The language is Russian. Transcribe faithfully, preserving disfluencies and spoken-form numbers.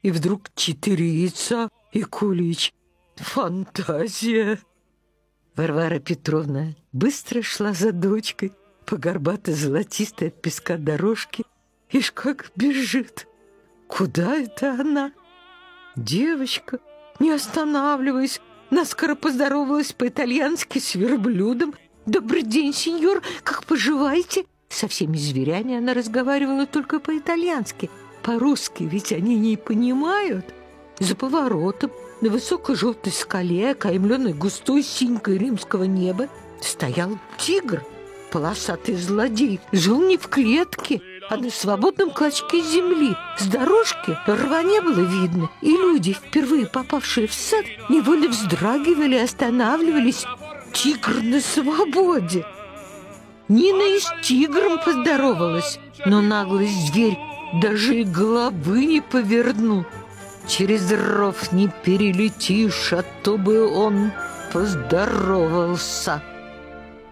и вдруг четыре яйца и кулич. Фантазия! Варвара Петровна быстро шла за дочкой по горбато-золотистой от песка дорожке. Ишь, как бежит! Куда это она? Девочка, не останавливаясь, наскоро поздоровалась по-итальянски с верблюдом. «Добрый день, сеньор, как поживаете?» Со всеми зверями она разговаривала только по-итальянски. По-русски ведь они не понимают. За поворотом на высокой желтой скале, окаймленной густой синькой римского неба, стоял тигр. Полосатый злодей жил не в клетке, а на свободном клочке земли. С дорожки рва не было видно, и люди, впервые попавшие в сад, невольно вздрагивали и останавливались. Тигр на свободе! Нина и с тигром поздоровалась, но наглый зверь даже и головы не повернул. Через ров не перелетишь, а то бы он поздоровался.